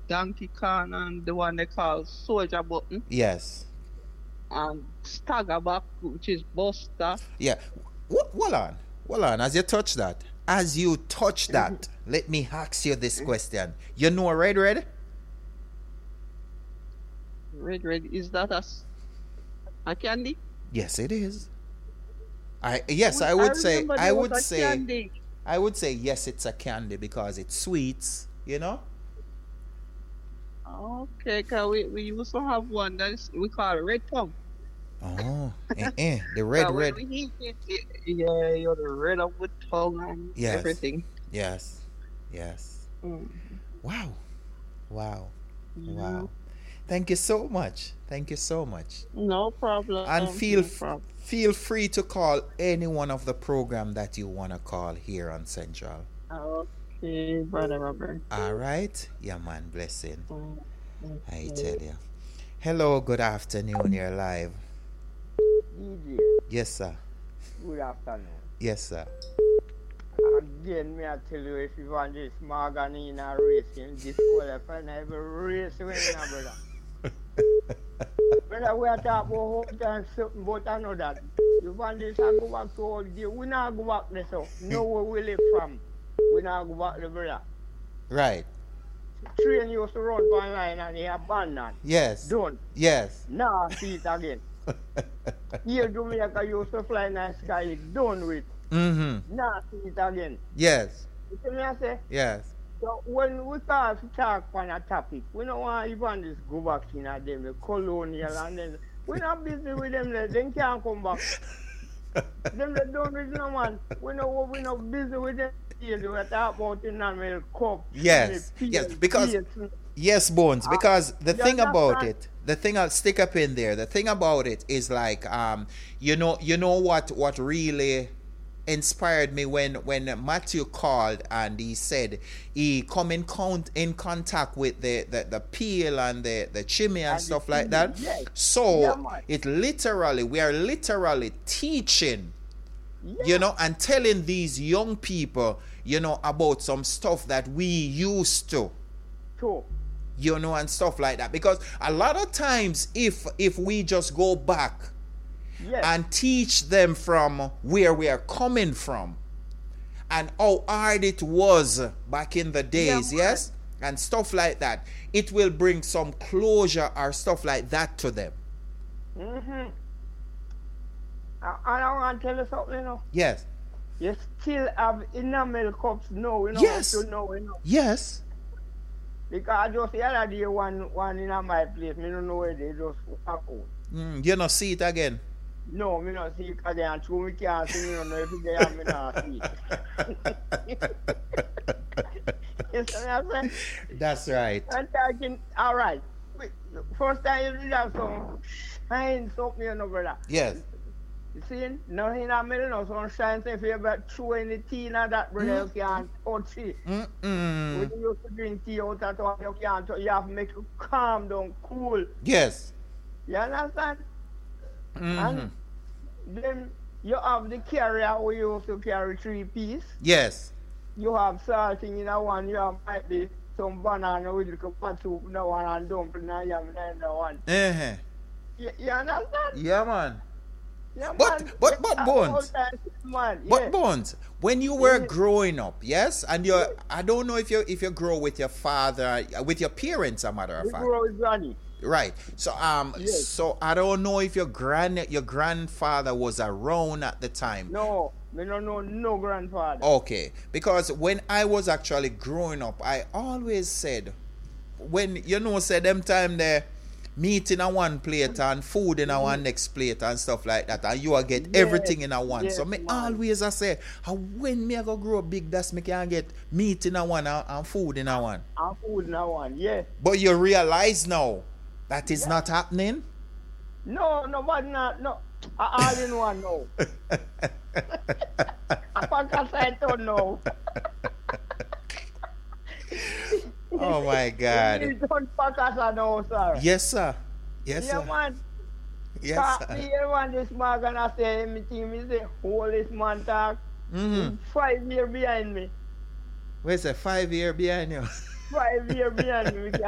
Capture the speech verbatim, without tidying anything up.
Donkey Kong and the one they call Soldier Button Yes. and Staggerback, which is Buster. Yeah. Wh- Hold on. Hold on. As you touch that, as you touch Mm-hmm. that, let me ask you this question. You know Red Red? Red Red, is that a, s- a candy? Yes, it is. I yes, I I would say remember I there was would a say candy. I would say yes, it's a candy because it's sweets, you know? Okay, cause we, we used to have one that is, we call it Red Tongue. Oh, eh, eh, the red Cause when red. we eat it, it yeah, you're the red up with tongue and Yes. everything. Yes. Yes. Mm. Wow. Wow. Yeah, Wow. Thank you so much. Thank you so much. no And problem, feel no f- problem. feel free to call any one of the program that you want to call here on Central. Okay, brother Robert. All right? Yeah, man. Blessing. Mm, I okay. tell you. Hello, good afternoon. You're live. D J, Yes, sir. good afternoon. Yes, sir. Again, me I tell you, if you want this Morgan in a race, you disqualify and every race winner, brother. Brother, we are talking about whole time something about another. You want this, I go back to old day. We not go back there, so. Know where we live from. We not go back there, brother. Right. Train used to run one line and he abandoned. Yes. Don't. Yes. Now see it again. Here Jamaica used to fly in the sky, done with. Mm-hmm. Now see it again. Yes. You see me I say? Yes. So when we start to talk on a topic, we don't want even this go back in a them, the colonial and then we're not busy with them, they they can't come back. Them they don't with no man. We know we're not busy with them. Here we talk about in a cup. Yes. Yes. Because yes, Bones. Because the you thing about understand? it, the thing I'll stick up in there. The thing about it is like, um, you know, you know what, what really inspired me when when Matthew called and he said he come in count in contact with the the, the peel and the the chimney and And the stuff like chimney, that. yes. So Yeah, man. it literally, we are literally teaching, Yeah. you know, and telling these young people, you know, about some stuff that we used to, So, you know, and stuff like that. Because a lot of times, if if we just go back yes. and teach them from where we are coming from and how hard it was back in the days, man. yes, and stuff like that, it will bring some closure or stuff like that to them. Mm-hmm. I, I want to tell you something, you know. Yes. You still have enamel cups now, you know. Yes. You know, you know. Yes. Because just the other day, one, one in my place, me don't know where they just walk out. Mm, you not see it again. No, me not see it because they are true, me can't see, me don't know if they have me not see it. You see what I'm saying? That's right. I'm talking, all right. Wait, first time you did that song, shine something, you know, brother. Yes. You see, nothing in the middle, no sunshine, so if you ever throw in the tea and that, brother, you can't touch it. When Mm-mm. you used to drink tea out at all, you can't touch, you have to make it calm down, cool. Yes. You understand? Mm-hmm. And then you have the carrier where you used to carry three piece. Yes. You have salting in a one, you have might be some banana with little pot soup in the one and dumpling and yam in the one. Uh-huh. You, you understand? Yeah, man. Yeah, But- man. but- but Yeah, Bones. all time, man. But Yeah. Bones, when you were Yeah. growing up, yes, and you, I don't know if you if you grow with your father, with your parents, a matter of You fact, grow with granny. right? So um, Yes. so I don't know if your grand your grandfather was around at the time. No, me no know no grandfather. Okay, because when I was actually growing up, I always said, when you know, say them time there, meat in a one plate and food in a one next plate and stuff like that, and you will get Yes, everything in a one. yes, so me man. always I say, how when me I go grow big, that's me can get meat in a one and, and food in a one. And food now one, yeah. But you realize now that is Yeah. not happening. No, no, but not, no. I all in one now. I can't say it no. Oh my God. You don't pack us now, sir. Yes, sir. Yes, Yeah, sir. man. Yes, Talk sir. me here one this man gonna say everything me say, hold this man talk. Mm-hmm. Five years behind me. Where's the five year behind you? Five years behind me.